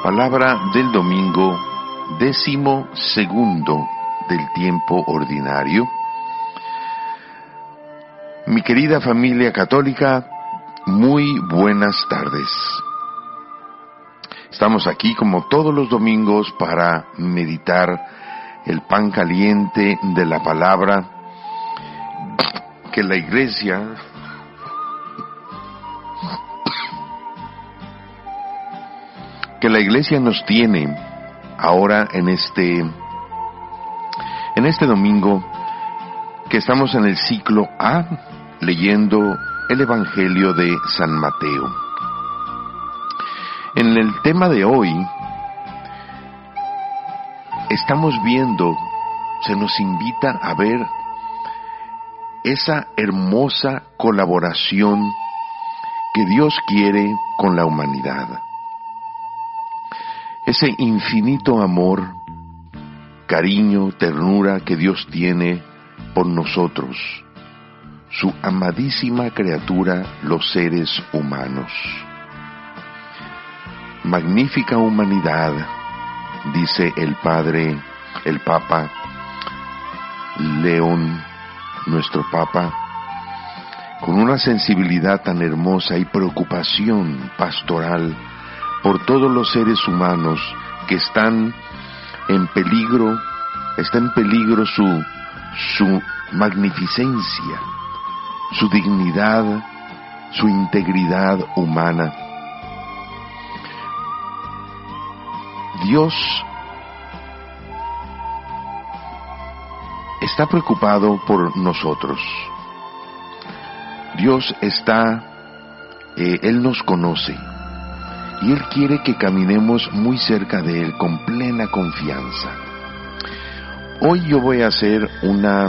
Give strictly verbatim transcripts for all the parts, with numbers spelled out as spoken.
Palabra del domingo, décimo segundo del tiempo ordinario. Mi querida familia católica, muy buenas tardes. Estamos aquí como todos los domingos para meditar el pan caliente de la palabra que la Iglesia que la Iglesia nos tiene ahora en este en este domingo que estamos en el ciclo A, leyendo el Evangelio de San Mateo. En el tema de hoy estamos viendo, se nos invita a ver esa hermosa colaboración que Dios quiere con la humanidad. Ese infinito amor, cariño, ternura que Dios tiene por nosotros, su amadísima criatura, los seres humanos. Magnífica humanidad, dice el Padre, el Papa León, nuestro Papa, con una sensibilidad tan hermosa y preocupación pastoral por todos los seres humanos que están en peligro, está en peligro su, su magnificencia, su dignidad, su integridad humana. Dios está preocupado por nosotros. Dios está, eh, Él nos conoce. Y Él quiere que caminemos muy cerca de Él con plena confianza. Hoy yo voy a hacer una,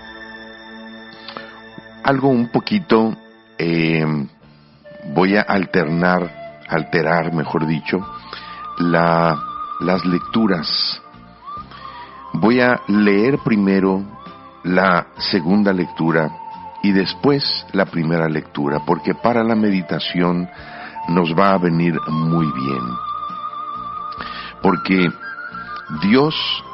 algo un poquito, eh, voy a alternar, alterar, mejor dicho, la, las lecturas. Voy a leer primero la segunda lectura y después la primera lectura, porque para la meditación nos va a venir muy bien, porque Dios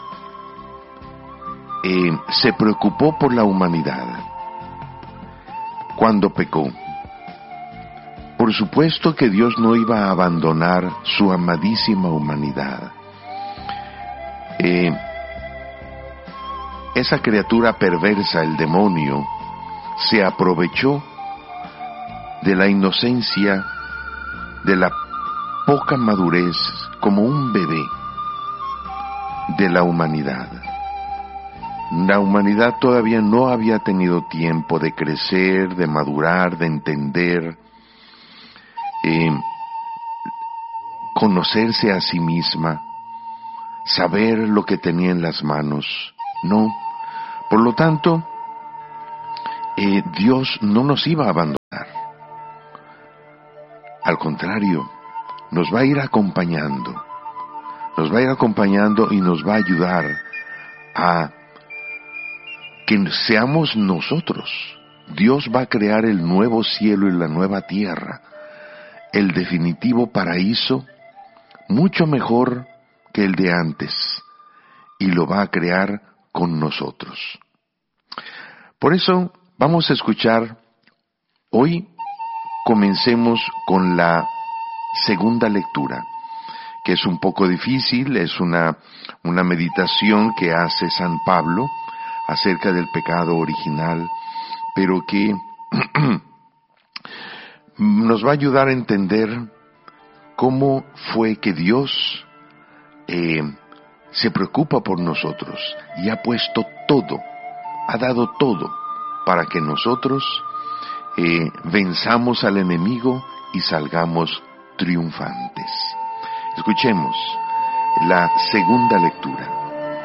eh, se preocupó por la humanidad cuando pecó. Por supuesto que Dios no iba a abandonar su amadísima humanidad. Eh, esa criatura perversa, el demonio, se aprovechó de la inocencia, de la poca madurez, como un bebé de la humanidad. La humanidad todavía no había tenido tiempo de crecer, de madurar, de entender, eh, conocerse a sí misma, saber lo que tenía en las manos. No. Por lo tanto, eh, Dios no nos iba a abandonar. Al contrario, nos va a ir acompañando, nos va a ir acompañando y nos va a ayudar a que seamos nosotros. Dios va a crear el nuevo cielo y la nueva tierra, el definitivo paraíso, mucho mejor que el de antes, y lo va a crear con nosotros. Por eso vamos a escuchar hoy. Comencemos con la segunda lectura, que es un poco difícil, es una, una meditación que hace San Pablo acerca del pecado original, pero que nos va a ayudar a entender cómo fue que Dios eh, se preocupa por nosotros y ha puesto todo, ha dado todo para que nosotros Eh, venzamos al enemigo y salgamos triunfantes. Escuchemos la segunda lectura.